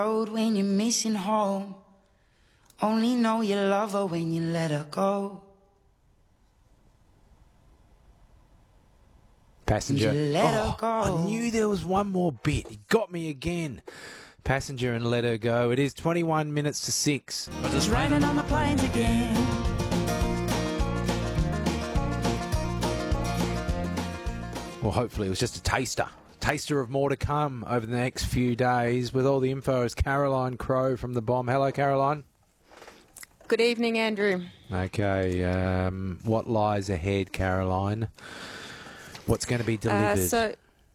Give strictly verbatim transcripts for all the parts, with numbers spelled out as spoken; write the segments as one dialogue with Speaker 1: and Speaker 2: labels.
Speaker 1: Road when you're missing home. Only know you love her when you let her go.
Speaker 2: Passenger.
Speaker 1: You let her
Speaker 2: Oh,
Speaker 1: go.
Speaker 2: I knew there was one more bit. He got me again. Passenger and Let Her Go. It is twenty-one minutes to six.
Speaker 1: But it's raining on the plains again.
Speaker 2: Well, hopefully it was just a taster. Taster of more to come over the next few days. With all the info is Caroline Crowe from The Bomb. Hello, Caroline.
Speaker 3: Good evening, Andrew.
Speaker 2: Okay, um, what lies ahead, Caroline? What's going to be delivered?
Speaker 3: Uh, so,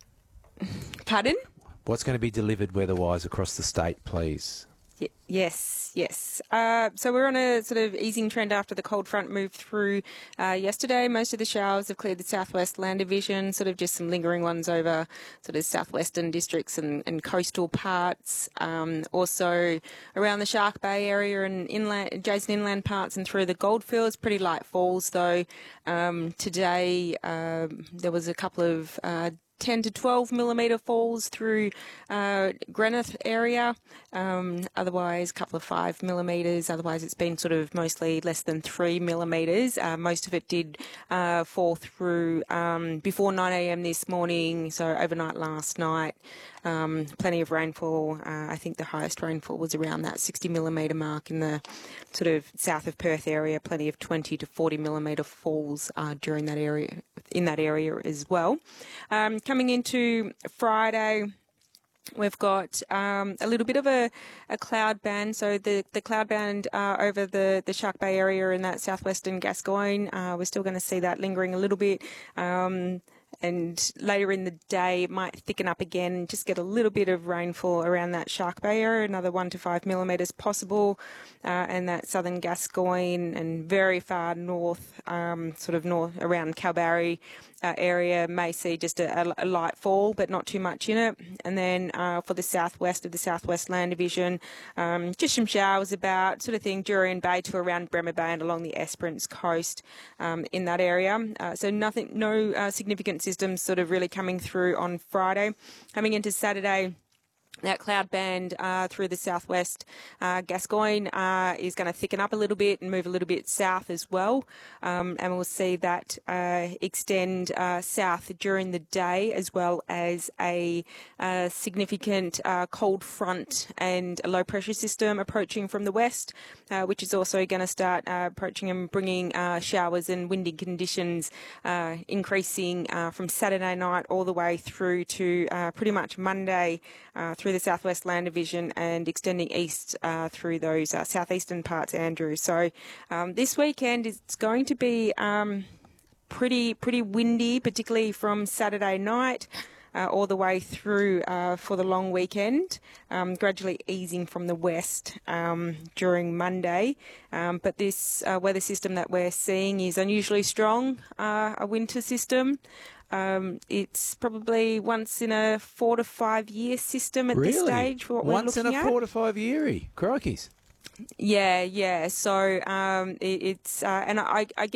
Speaker 3: pardon?
Speaker 2: What's going to be delivered weather-wise across the state, please?
Speaker 3: Y- yes, yes. Uh, so we're on a sort of easing trend after the cold front moved through uh, yesterday. Most of the showers have cleared the southwest land division, sort of just some lingering ones over sort of southwestern districts and, and coastal parts. Um, also around the Shark Bay area and inland, adjacent inland parts and through the Goldfields. Pretty light falls though. Um, today um, there was a couple of uh, ten to twelve millimetre falls through uh, Greneth area. Um, otherwise, a couple of five millimetres. Otherwise, it's been sort of mostly less than three millimetres. Uh, most of it did uh, fall through um, before nine a m this morning, so overnight last night. Um, plenty of rainfall. Uh, I think the highest rainfall was around that sixty millimetre mark in the sort of south of Perth area. Plenty of twenty to forty millimetre falls uh, during that area, in that area as well. Um, coming into Friday, we've got um, a little bit of a, a cloud band. So the, the cloud band uh, over the, the Shark Bay area in that southwestern Gascoyne, uh, we're still going to see that lingering a little bit. Um, and later in the day, it might thicken up again and just get a little bit of rainfall around that Shark Bay area, another one to five millimetres possible, uh, and that southern Gascoyne and very far north, um, sort of north around Kalbarri uh, area may see just a, a light fall, but not too much in it. And then uh, for the southwest of the southwest land division, um, just some showers about sort of thing, Jurien Bay to around Bremer Bay and along the Esperance coast um, in that area. Uh, so nothing, no uh, significant systems sort of really coming through on Friday. Coming into Saturday, that cloud band uh, through the southwest uh, Gascoyne uh, is going to thicken up a little bit and move a little bit south as well. Um, and we'll see that uh, extend uh, south during the day, as well as a, uh significant uh, cold front and a low pressure system approaching from the west, uh, which is also going to start uh, approaching and bringing uh, showers and windy conditions uh, increasing uh, from Saturday night all the way through to uh, pretty much Monday uh, through the southwest land division and extending east uh, through those uh, southeastern parts, Andrew. So um, this weekend is going to be um, pretty pretty windy, particularly from Saturday night uh, all the way through uh, for the long weekend, um, gradually easing from the west um, during Monday. Um, but this uh, weather system that we're seeing is unusually strong, uh, a winter system. Um, it's probably once in a four to five year system at
Speaker 2: Really?
Speaker 3: this stage for what
Speaker 2: Once
Speaker 3: we're looking
Speaker 2: in a
Speaker 3: at.
Speaker 2: four to five yeary. Crikeys.
Speaker 3: Yeah, yeah. So um, it, it's uh, and I, I guess